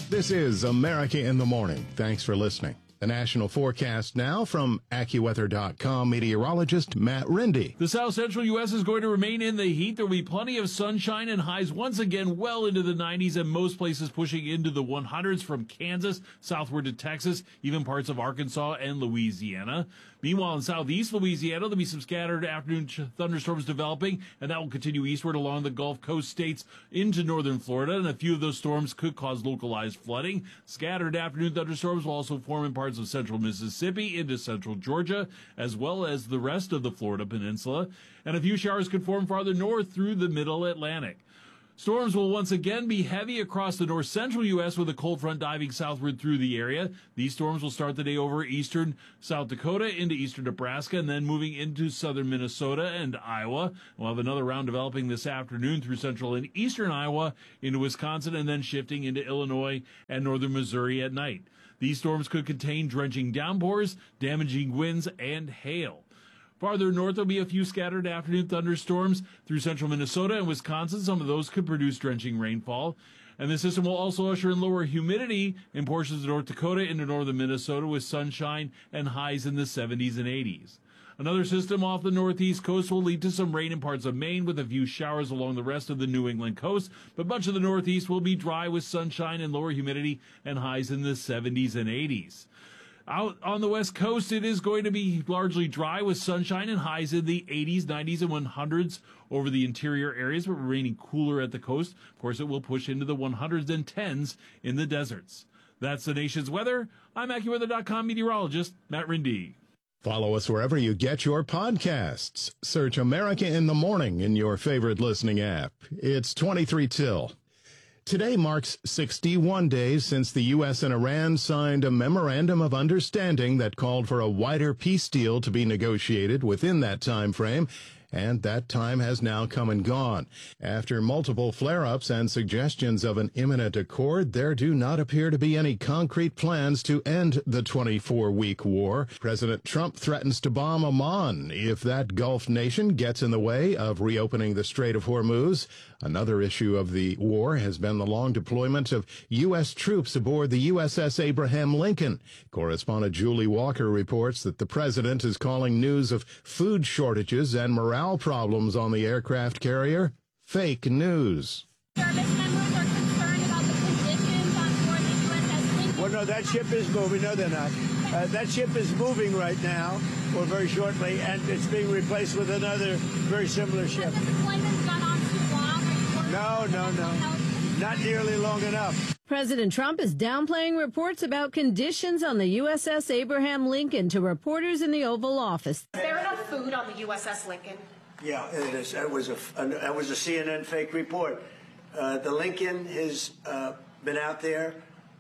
This is America in the Morning. Thanks for listening. The national forecast now from AccuWeather.com meteorologist Matt Rindy. The south central U.S. is going to remain in the heat. There will be plenty of sunshine and highs once again well into the 90s and most places pushing into the 100s from Kansas southward to Texas, even parts of Arkansas and Louisiana. Meanwhile, in southeast Louisiana, there'll be some scattered afternoon thunderstorms developing, and that will continue eastward along the Gulf Coast states into northern Florida, and a few of those storms could cause localized flooding. Scattered afternoon thunderstorms will also form in parts of central Mississippi into central Georgia, as well as the rest of the Florida peninsula, and a few showers could form farther north through the middle Atlantic. Storms will once again be heavy across the north-central U.S. with a cold front diving southward through the area. These storms will start the day over eastern South Dakota into eastern Nebraska and then moving into southern Minnesota and Iowa. We'll have another round developing this afternoon through central and eastern Iowa into Wisconsin and then shifting into Illinois and northern Missouri at night. These storms could contain drenching downpours, damaging winds, and hail. Farther north, there'll be a few scattered afternoon thunderstorms through central Minnesota and Wisconsin. Some of those could produce drenching rainfall. And the system will also usher in lower humidity in portions of North Dakota into northern Minnesota with sunshine and highs in the 70s and 80s. Another system off the northeast coast will lead to some rain in parts of Maine with a few showers along the rest of the New England coast, but much of the northeast will be dry with sunshine and lower humidity and highs in the 70s and 80s. Out on the west coast, it is going to be largely dry with sunshine and highs in the 80s, 90s, and 100s over the interior areas, but remaining cooler at the coast. Of course, it will push into the 100s and 10s in the deserts. That's the nation's weather. I'm AccuWeather.com meteorologist Matt Rindy. Follow us wherever you get your podcasts. Search America in the Morning in your favorite listening app. It's 23 till. Today marks 61 days since the U.S. and Iran signed a memorandum of understanding that called for a wider peace deal to be negotiated within that time frame, and that time has now come and gone. After multiple flare-ups and suggestions of an imminent accord, there do not appear to be any concrete plans to end the 24-week war. President Trump threatens to bomb Oman if that Gulf nation gets in the way of reopening the Strait of Hormuz. Another issue of the war has been the long deployment of U.S. troops aboard the USS Abraham Lincoln. Correspondent Julie Walker reports that the president is calling news of food shortages and morale problems on the aircraft carrier fake news. Service members are concerned about the conditions on board the USS Lincoln. Well, no, that ship is moving. No, they're not. That ship is moving right now, or very shortly, and it's being replaced with another very similar ship. Has the deployment's gone on too long? No. Not nearly long enough. President Trump is downplaying reports about conditions on the USS Abraham Lincoln to reporters in the Oval Office. Is there enough food on the USS Lincoln? Yeah, it is. That was a CNN fake report. The Lincoln has been out there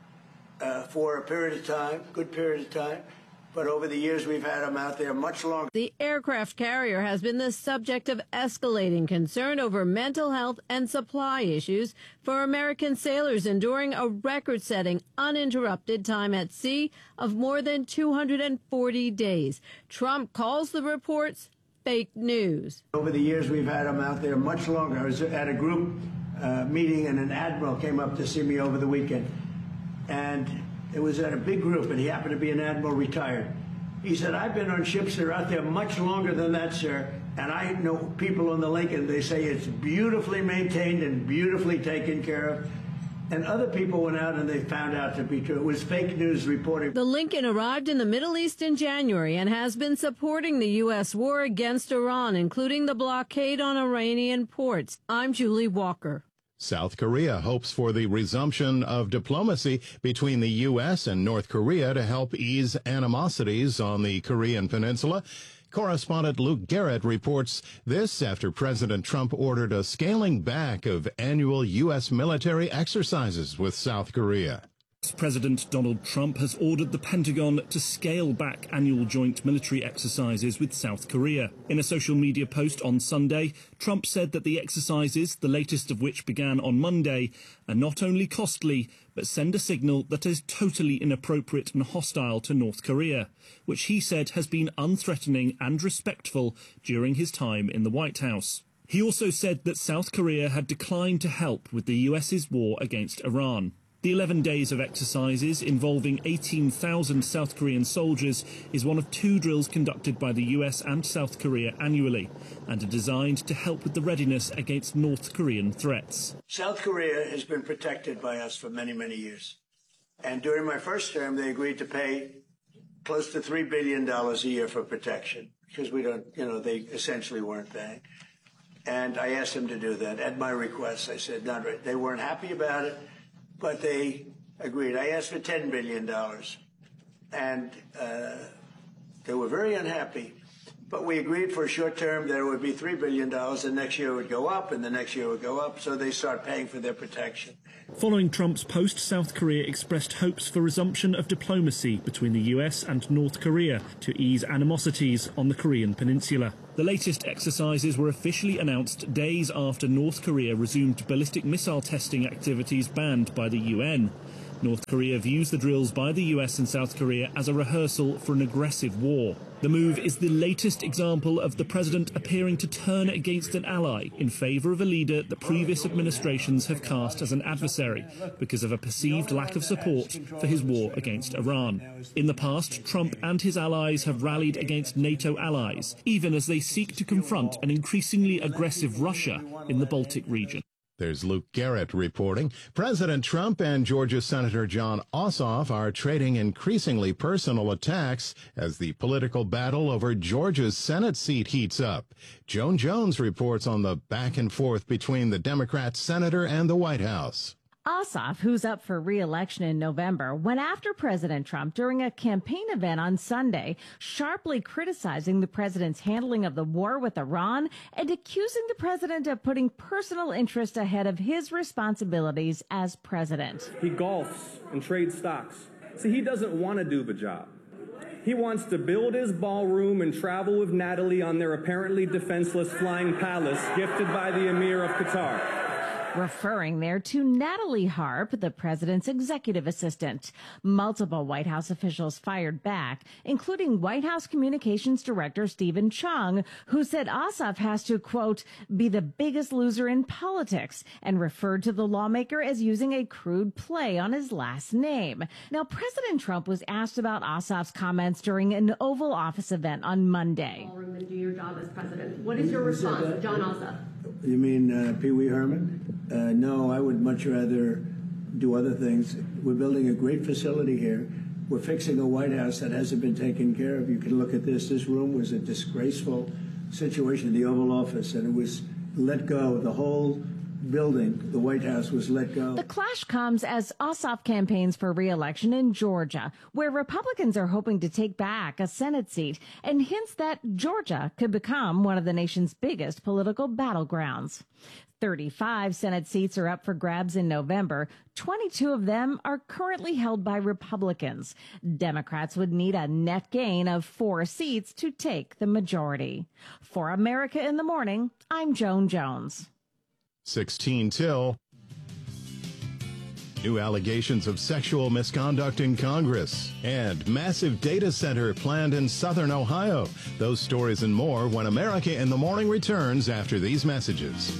for a period of time, good period of time. But over the years, we've had them out there much longer. The aircraft carrier has been the subject of escalating concern over mental health and supply issues for American sailors enduring a record-setting, uninterrupted time at sea of more than 240 days. Trump calls the reports fake news. Over the years, we've had them out there much longer. I was at a group meeting, and an admiral came up to see me over the weekend. And it was at a big group, and he happened to be an admiral retired. He said, I've been on ships that are out there much longer than that, sir, and I know people on the Lincoln, they say it's beautifully maintained and beautifully taken care of. And other people went out and they found out to be true. It was fake news reporting. The Lincoln arrived in the Middle East in January and has been supporting the U.S. war against Iran, including the blockade on Iranian ports. I'm Julie Walker. South Korea hopes for the resumption of diplomacy between the U.S. and North Korea to help ease animosities on the Korean peninsula. Correspondent Luke Garrett reports this after President Trump ordered a scaling back of annual U.S. military exercises with South Korea. President Donald Trump has ordered the Pentagon to scale back annual joint military exercises with South Korea. In a social media post on Sunday, Trump said that the exercises, the latest of which began on Monday, are not only costly, but send a signal that is totally inappropriate and hostile to North Korea, which he said has been unthreatening and respectful during his time in the White House. He also said that South Korea had declined to help with the US's war against Iran. The 11 days of exercises involving 18,000 South Korean soldiers is one of 2 drills conducted by the US and South Korea annually and are designed to help with the readiness against North Korean threats. South Korea has been protected by us for many, many years. And during my first term, they agreed to pay close to $3 billion a year for protection because we don't, they essentially weren't paying. And I asked them to do that at my request. I said, not right. They weren't happy about it, but they agreed. I asked for $10 billion, and they were very unhappy. But we agreed for a short term that it would be $3 billion, the next year it would go up, and the next year it would go up, so they start paying for their protection. Following Trump's post, South Korea expressed hopes for resumption of diplomacy between the US and North Korea to ease animosities on the Korean peninsula. The latest exercises were officially announced days after North Korea resumed ballistic missile testing activities banned by the UN. North Korea views the drills by the US and South Korea as a rehearsal for an aggressive war. The move is the latest example of the president appearing to turn against an ally in favor of a leader that previous administrations have cast as an adversary because of a perceived lack of support for his war against Iran. In the past, Trump and his allies have rallied against NATO allies, even as they seek to confront an increasingly aggressive Russia in the Baltic region. There's Luke Garrett reporting. President Trump and Georgia Senator Jon Ossoff are trading increasingly personal attacks as the political battle over Georgia's Senate seat heats up. Joan Jones reports on the back and forth between the Democrat senator and the White House. Ossoff, who's up for re-election in November, went after President Trump during a campaign event on Sunday, sharply criticizing the president's handling of the war with Iran and accusing the president of putting personal interest ahead of his responsibilities as president. He golfs and trades stocks. See, he doesn't want to do the job. He wants to build his ballroom and travel with Natalie on their apparently defenseless flying palace gifted by the Emir of Qatar. Referring there to Natalie Harp, the president's executive assistant. Multiple White House officials fired back, including White House Communications Director Stephen Chung, who said Ossoff has to, quote, be the biggest loser in politics, and referred to the lawmaker as using a crude play on his last name. Now, President Trump was asked about Ossoff's comments during an Oval Office event on Monday. And do your job as president. What is your response to Jon Ossoff? You mean Pee Wee Herman? No, I would much rather do other things. We're building a great facility here. We're fixing a White House that hasn't been taken care of. You can look at this. This room was a disgraceful situation in the Oval Office, and it was let go. The whole building, the White House, was let go. The clash comes as Ossoff campaigns for re-election in Georgia, where Republicans are hoping to take back a Senate seat, and hints that Georgia could become one of the nation's biggest political battlegrounds. 35 Senate seats are up for grabs in November. 22 of them are currently held by Republicans. Democrats would need a net gain of 4 seats to take the majority. For America in the Morning, I'm Joan Jones. 16 till. New allegations of sexual misconduct in Congress and massive data center planned in southern Ohio. Those stories and more when America in the Morning returns after these messages.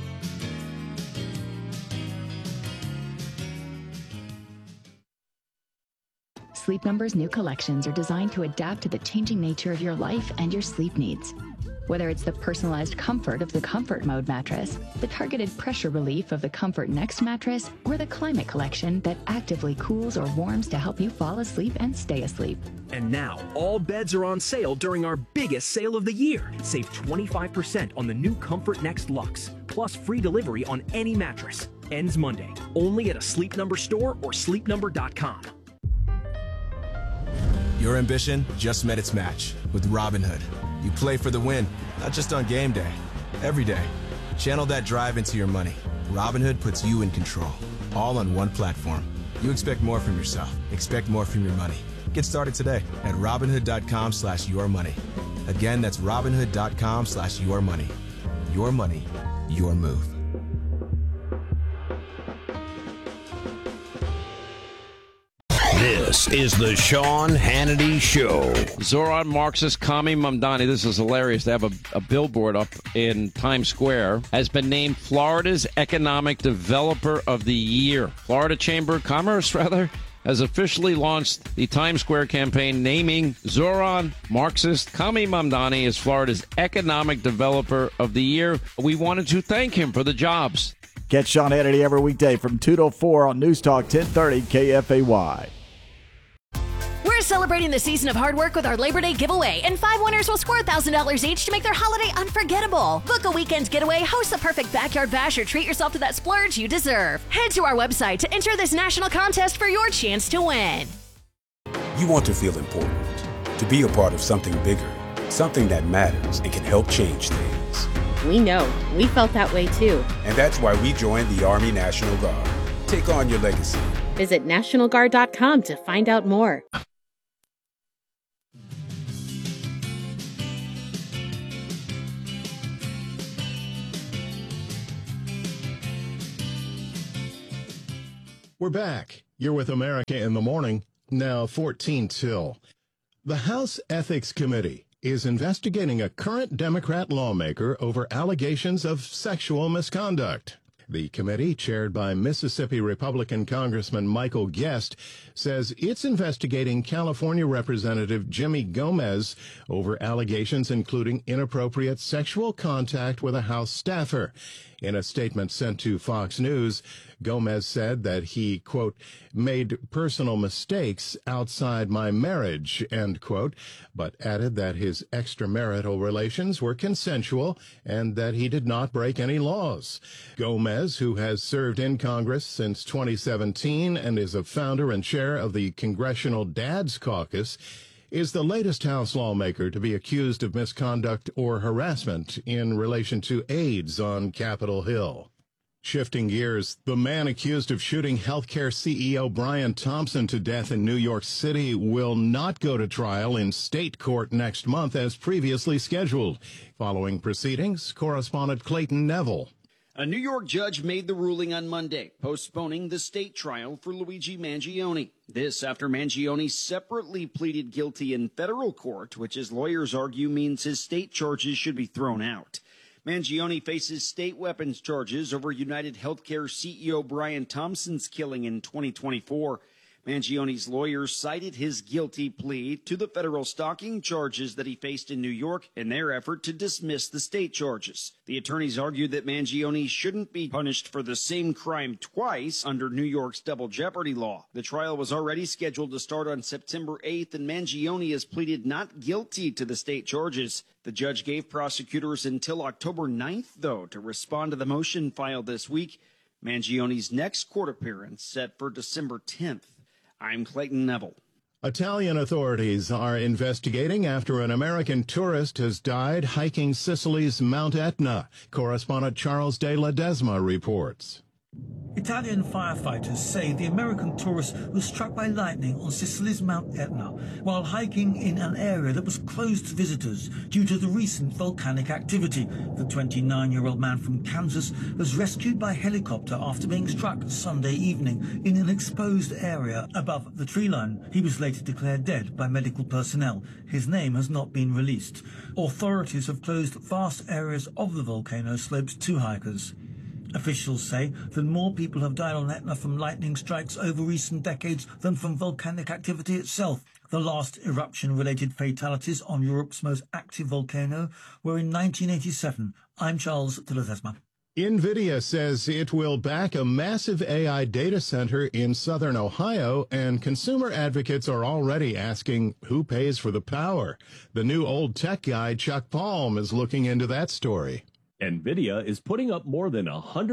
Sleep Number's new collections are designed to adapt to the changing nature of your life and your sleep needs. Whether it's the personalized comfort of the Comfort Mode mattress, the targeted pressure relief of the Comfort Next mattress, or the Climate Collection that actively cools or warms to help you fall asleep and stay asleep. And now, all beds are on sale during our biggest sale of the year. Save 25% on the new Comfort Next Luxe, plus free delivery on any mattress. Ends Monday, only at a Sleep Number store or sleepnumber.com. Your ambition just met its match with Robinhood. You play for the win, not just on game day, every day. Channel that drive into your money. Robinhood puts you in control, all on one platform. You expect more from yourself. Expect more from your money. Get started today at Robinhood.com/yourmoney. Again, that's Robinhood.com/yourmoney. Your money, your move. This is the Sean Hannity Show. Zoran Marxist Kami Mamdani, this is hilarious. They have a billboard up in Times Square, has been named Florida's Economic Developer of the Year. Florida Chamber of Commerce, has officially launched the Times Square campaign naming Zoran Marxist Kami Mamdani as Florida's Economic Developer of the Year. We wanted to thank him for the jobs. Catch Sean Hannity every weekday from 2 to 4 on News Talk 1030 KFAY. We're celebrating the season of hard work with our Labor Day giveaway, and 5 winners will score $1,000 each to make their holiday unforgettable. Book a weekend getaway, host the perfect backyard bash, or treat yourself to that splurge you deserve. Head to our website to enter this national contest for your chance to win. You want to feel important, to be a part of something bigger, something that matters and can help change things. We know. We felt that way too. And that's why we joined the Army National Guard. Take on your legacy. Visit NationalGuard.com to find out more. We're back. You're with America in the Morning, now 14 till. The House Ethics Committee is investigating a current Democrat lawmaker over allegations of sexual misconduct. The committee, chaired by Mississippi Republican Congressman Michael Guest, says it's investigating California Representative Jimmy Gomez over allegations including inappropriate sexual contact with a House staffer. In a statement sent to Fox News, Gomez said that he, quote, made personal mistakes outside my marriage, end quote, but added that his extramarital relations were consensual and that he did not break any laws. Gomez, who has served in Congress since 2017 and is a founder and chair of the Congressional Dads Caucus, is the latest House lawmaker to be accused of misconduct or harassment in relation to AIDS on Capitol Hill. Shifting gears, the man accused of shooting healthcare CEO Brian Thompson to death in New York City will not go to trial in state court next month as previously scheduled. Following proceedings, correspondent Clayton Neville. A New York judge made the ruling on Monday, postponing the state trial for Luigi Mangione. This after Mangione separately pleaded guilty in federal court, which his lawyers argue means his state charges should be thrown out. Mangione faces state weapons charges over United Healthcare CEO Brian Thompson's killing in 2024. Mangione's lawyers cited his guilty plea to the federal stalking charges that he faced in New York in their effort to dismiss the state charges. The attorneys argued that Mangione shouldn't be punished for the same crime twice under New York's double jeopardy law. The trial was already scheduled to start on September 8th, and Mangione has pleaded not guilty to the state charges. The judge gave prosecutors until October 9th, though, to respond to the motion filed this week. Mangione's next court appearance set for December 10th. I'm Clayton Neville. Italian authorities are investigating after an American tourist has died hiking Sicily's Mount Etna. Correspondent Charles de Ledesma reports. Italian firefighters say the American tourist was struck by lightning on Sicily's Mount Etna while hiking in an area that was closed to visitors due to the recent volcanic activity. The 29-year-old man from Kansas was rescued by helicopter after being struck Sunday evening in an exposed area above the tree line. He was later declared dead by medical personnel. His name has not been released. Authorities have closed vast areas of the volcano slopes to hikers. Officials say that more people have died on Etna from lightning strikes over recent decades than from volcanic activity itself. The last eruption-related fatalities on Europe's most active volcano were in 1987. I'm Charles de Ledesma. NVIDIA says it will back a massive AI data center in southern Ohio, and consumer advocates are already asking who pays for the power. The new old tech guy, Chuck Palm, is looking into that story. NVIDIA is putting up more than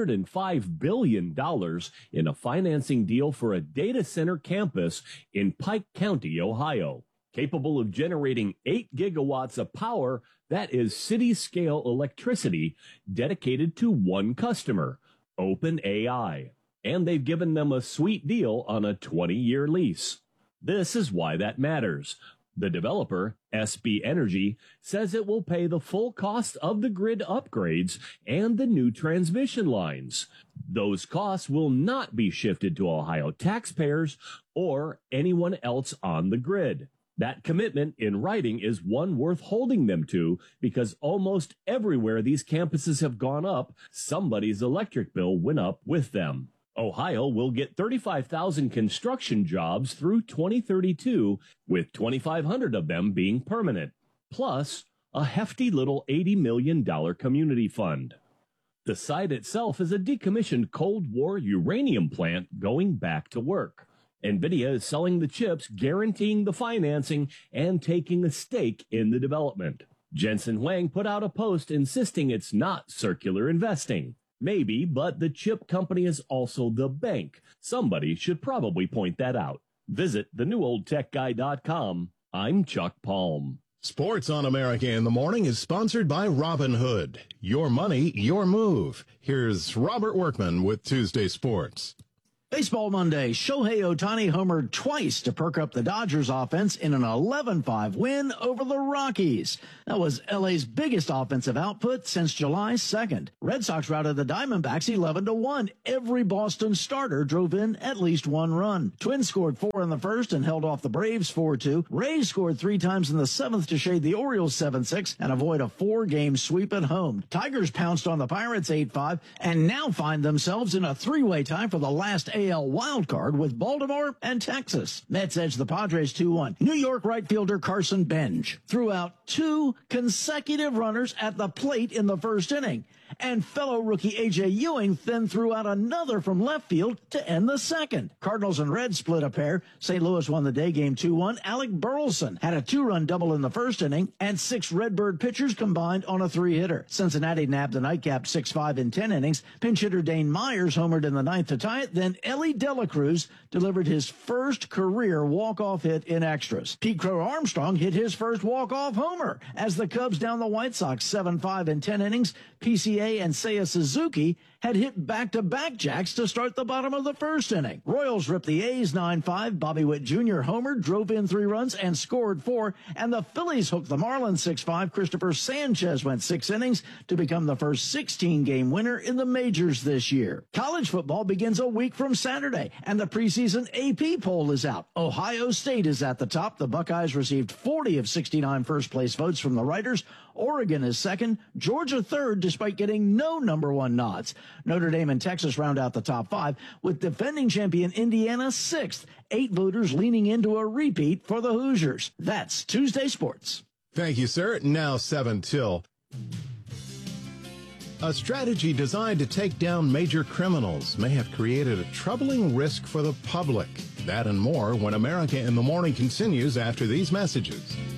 $105 billion in a financing deal for a data center campus in Pike County, Ohio. Capable of generating 8 gigawatts of power, that is city-scale electricity dedicated to one customer, OpenAI. And they've given them a sweet deal on a 20-year lease. This is why that matters. The developer, SB Energy, says it will pay the full cost of the grid upgrades and the new transmission lines. Those costs will not be shifted to Ohio taxpayers or anyone else on the grid. That commitment in writing is one worth holding them to, because almost everywhere these campuses have gone up, somebody's electric bill went up with them. Ohio will get 35,000 construction jobs through 2032, with 2,500 of them being permanent, plus a hefty little $80 million community fund. The site itself is a decommissioned Cold War uranium plant going back to work. NVIDIA is selling the chips, guaranteeing the financing, and taking a stake in the development. Jensen Huang put out a post insisting it's not circular investing. Maybe, but the chip company is also the bank. Somebody should probably point that out. Visit thenewOldTechGuy.com. I'm Chuck Palm. Sports on America in the Morning is sponsored by Robinhood. Your money, your move. Here's Robert Workman with Tuesday Sports. Baseball Monday, Shohei Ohtani homered twice to perk up the Dodgers offense in an 11-5 win over the Rockies. That was LA's biggest offensive output since July 2nd. Red Sox routed the Diamondbacks 11-1. Every Boston starter drove in at least one run. Twins scored 4 in the first and held off the Braves 4-2. Rays scored 3 times in the 7th to shade the Orioles 7-6 and avoid a 4-game sweep at home. Tigers pounced on the Pirates 8-5 and now find themselves in a 3-way tie for the last AL wildcard with Baltimore and Texas. Mets edged the Padres 2-1. New York right fielder Carson Bench threw out 2 consecutive runners at the plate in the first inning. And fellow rookie A.J. Ewing then threw out another from left field to end the second. Cardinals and Reds split a pair. St. Louis won the day game 2-1. Alec Burleson had a 2-run double in the first inning, and 6 Redbird pitchers combined on a 3-hitter. Cincinnati nabbed the nightcap 6-5 in 10 innings. Pinch hitter Dane Myers homered in the 9th to tie it. Then Ellie Dela Cruz delivered his first career walk-off hit in extras. Pete Crow Armstrong hit his first walk-off homer as the Cubs down the White Sox 7-5 in 10 innings. PCA and Seiya Suzuki had hit back-to-back jacks to start the bottom of the first inning. Royals ripped the A's 9-5. Bobby Witt Jr. homered, drove in 3 runs, and scored 4. And the Phillies hooked the Marlins 6-5. Christopher Sanchez went 6 innings to become the first 16-game winner in the majors this year. College football begins a week from Saturday, and the preseason AP poll is out. Ohio State is at the top. The Buckeyes received 40 of 69 first-place votes from the writers. Oregon is second. Georgia third, despite getting no number 1 nods. Notre Dame and Texas round out the top 5, with defending champion Indiana 6th. 8 voters leaning into a repeat for the Hoosiers. That's Tuesday Sports. Thank you, sir. Now 7 till. A strategy designed to take down major criminals may have created a troubling risk for the public. That and more when America in the Morning continues after these messages.